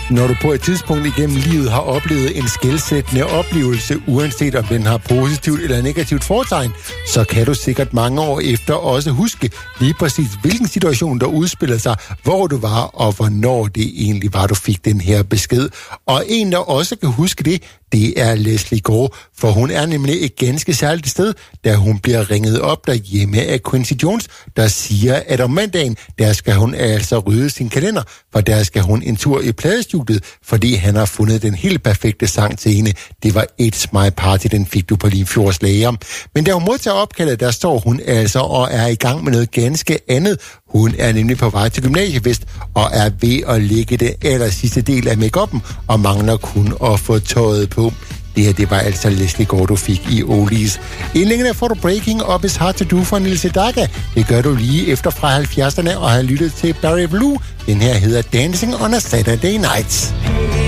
Når du på et tidspunkt igennem livet har oplevet en skelsættende oplevelse, uanset om den har positivt eller negativt fortegn, så kan du sikkert mange år efter også huske lige præcis, hvilken situation der udspiller sig, hvor du var og hvornår det egentlig var, du fik den her besked. Og en, der også kan huske det er Lesley Gore, for hun er nemlig et ganske særligt sted, da hun bliver ringet op derhjemme af Quincy Jones, der siger, at om mandagen, der skal hun altså rydde sin kalender, for der skal hun en tur i pladestudiet, fordi han har fundet den helt perfekte sang til hende. Det var It's My Party, den fik du på Limfjords Lager. Men da hun modtager opkaldet, der står hun altså og er i gang med noget ganske andet. Hun er nemlig på vej til gymnasiefest og er ved at lægge det aller sidste del af make-up'en og mangler kun at få tøjet på. Det her, det var altså Lesley Gore, du fik i Oldies. Inden længere får du Breaking Up Is Hard To Do fra Neil Sedaka. Det gør du lige efter fra 70'erne og har lyttet til Barry Blue. Den her hedder Dancing on a Saturday Night.